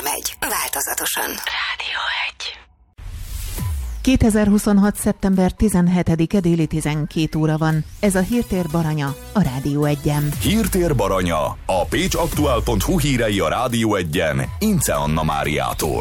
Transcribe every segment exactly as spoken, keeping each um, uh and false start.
megy, változatosan. Rádió egy. kétezer-huszonhat. szeptember tizenhetedike déli tizenkét óra van. Ez a Hírtér Baranya, a Rádió Egyen. Hírtér Baranya, a pécsaktuál pont hu hírei a Rádió Egyen, Ince Anna Máriától.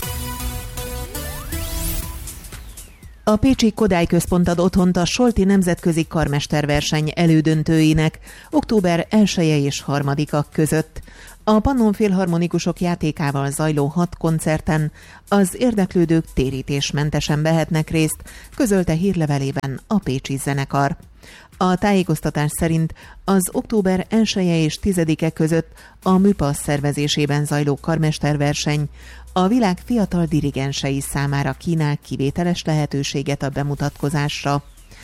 A Pécsi Kodály Központ ad otthont a Solti Nemzetközi Karmesterverseny elődöntőinek október elseje és harmadika között. A Pannon Filharmonikusok játékával zajló hat koncerten az érdeklődők térítésmentesen vehetnek részt, közölte hírlevelében a pécsi zenekar. A tájékoztatás szerint az október elseje és tizedike között a Műpasz szervezésében zajló karmesterverseny a világ fiatal dirigensei számára kínál kivételes lehetőséget a bemutatkozásra.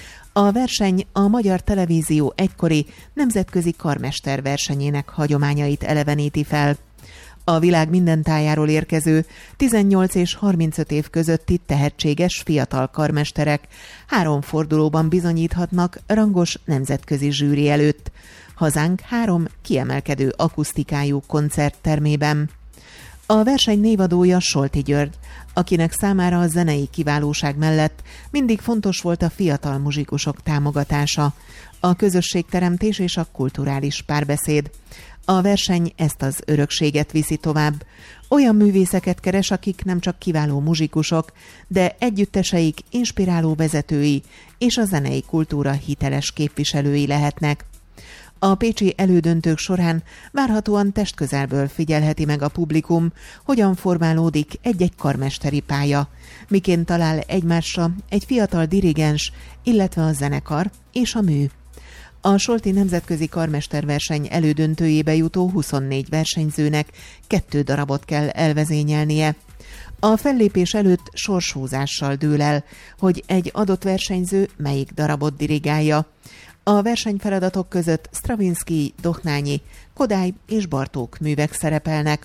A verseny a Magyar Televízió egykori nemzetközi karmesterversenyének hagyományait eleveníti fel. A világ minden tájáról érkező tizennyolc és harmincöt év közötti tehetséges fiatal karmesterek három fordulóban bizonyíthatnak rangos nemzetközi zsűri előtt. Hazánk három kiemelkedő akusztikájú koncerttermében. A verseny névadója Solti György, akinek számára a zenei kiválóság mellett mindig fontos volt a fiatal muzsikusok támogatása, a közösségteremtés és a kulturális párbeszéd. A verseny ezt az örökséget viszi tovább. Olyan művészeket keres, akik nem csak kiváló muzsikusok, de együtteseik inspiráló vezetői és a zenei kultúra hiteles képviselői lehetnek. A pécsi elődöntők során várhatóan testközelből figyelheti meg a publikum, hogyan formálódik egy-egy karmesteri pálya, miként talál egymásra egy fiatal dirigens, illetve a zenekar és a mű. A Solti Nemzetközi Karmesterverseny elődöntőjébe jutó huszonnégy versenyzőnek kettő darabot kell elvezényelnie. A fellépés előtt sorshúzással dől el, hogy egy adott versenyző melyik darabot dirigálja. A versenyfeladatok között Stravinsky, Dohnányi, Kodály és Bartók művek szerepelnek.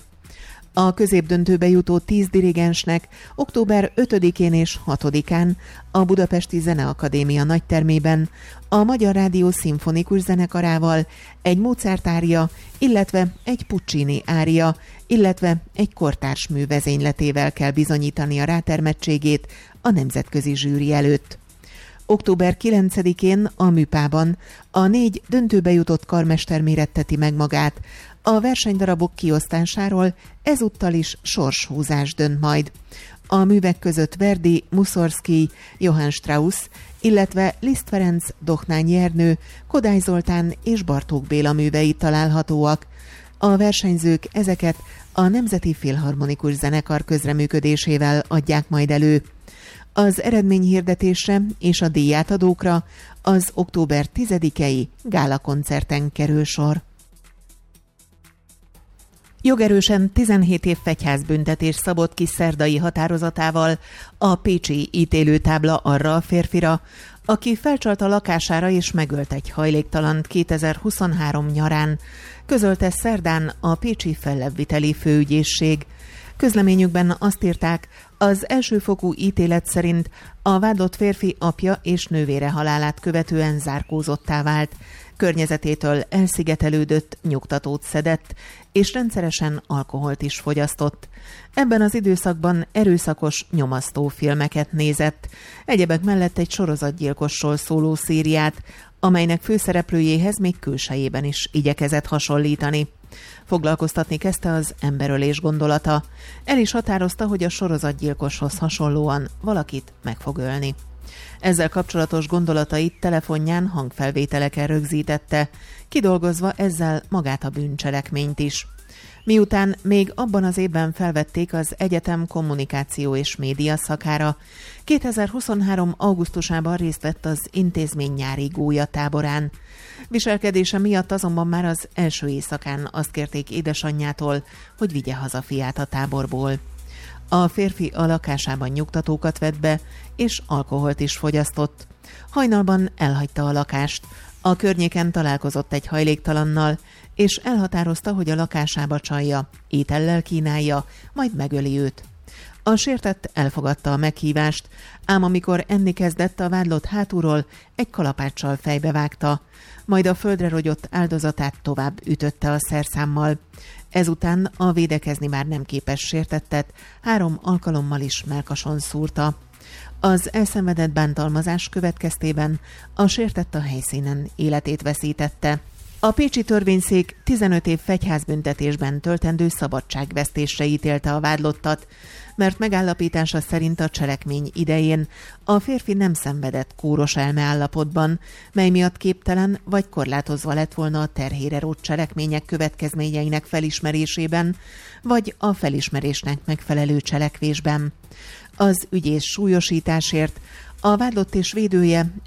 A középdöntőbe jutó tíz dirigensnek október ötödikén és hatodikán a Budapesti Zeneakadémia nagytermében a Magyar Rádió szimfonikus zenekarával egy Mozart ária, illetve egy Puccini ária, illetve egy kortárs mű vezényletével kell bizonyítani a rátermettségét a nemzetközi zsűri előtt. október kilencedikén a Műpában a négy döntőbe jutott karmester méretteti meg magát. A versenydarabok kiosztásáról ezúttal is sorshúzás dönt majd. A művek között Verdi, Mussorgsky, Johann Strauss, illetve Liszt Ferenc, Dohnányi Ernő, Kodály Zoltán és Bartók Béla művei találhatóak. A versenyzők ezeket a Nemzeti Filharmonikus Zenekar közreműködésével adják majd elő. Az eredményhirdetésre és a díjátadókra az október tizedikei gálakoncerten kerül sor. Jogerősen tizenhét év fegyházbüntetés szabott ki szerdai határozatával a pécsi ítélőtábla arra a férfira, aki felcsalta lakására és megölt egy hajléktalant kétezer-huszonhárom nyarán, közölte szerdán a pécsi fellebbviteli főügyészség. Közleményükben azt írták, az elsőfokú ítélet szerint a vádlott férfi apja és nővére halálát követően zárkózottá vált, környezetétől elszigetelődött, nyugtatót szedett, és rendszeresen alkoholt is fogyasztott. Ebben az időszakban erőszakos, nyomasztó filmeket nézett, egyebek mellett egy sorozatgyilkosról szóló szériát, amelynek főszereplőjéhez még külsejében is igyekezett hasonlítani. Foglalkoztatni kezdte az emberölés gondolata. El is határozta, hogy a sorozatgyilkoshoz hasonlóan valakit meg fog ölni. Ezzel kapcsolatos gondolatait telefonján hangfelvételeken rögzítette, kidolgozva ezzel magát a bűncselekményt is. Miután még abban az évben felvették az egyetem kommunikáció és média szakára, kétezer-huszonhárom augusztusában részt vett az intézmény nyári gólyatáborán. Viselkedése miatt azonban már az első éjszakán azt kérték édesanyjától, hogy vigye haza fiát a táborból. A férfi a lakásában nyugtatókat vett be, és alkoholt is fogyasztott. Hajnalban elhagyta a lakást, a környéken találkozott egy hajléktalannal, és elhatározta, hogy a lakásába csalja, étellel kínálja, majd megöli őt. A sértett elfogadta a meghívást, ám amikor enni kezdett, a vádlott hátulról egy kalapáccsal fejbe vágta, majd a földre rogyott áldozatát tovább ütötte a szerszámmal. Ezután a védekezni már nem képes sértettet három alkalommal is mellkason szúrta. Az elszenvedett bántalmazás következtében a sértett a helyszínen életét veszítette. A pécsi törvényszék tizenöt év fegyházbüntetésben töltendő szabadságvesztésre ítélte a vádlottat, mert megállapítása szerint a cselekmény idején a férfi nem szenvedett kóros elmeállapotban, mely miatt képtelen vagy korlátozva lett volna a terhére rótt cselekmények következményeinek felismerésében, vagy a felismerésnek megfelelő cselekvésben. Az ügyész súlyosításért a vádlott és védője